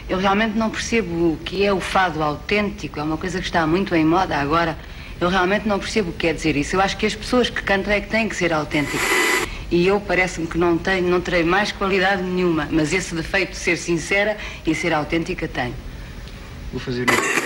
Eu realmente não percebo o que é o fado autêntico, é uma coisa que está muito em moda agora. Eu realmente não percebo o que quer dizer isso. Eu acho que as pessoas que cantam é que têm que ser autênticas. E eu parece-me que não terei mais qualidade nenhuma, mas esse defeito de ser sincera e ser autêntica tenho. Vou fazer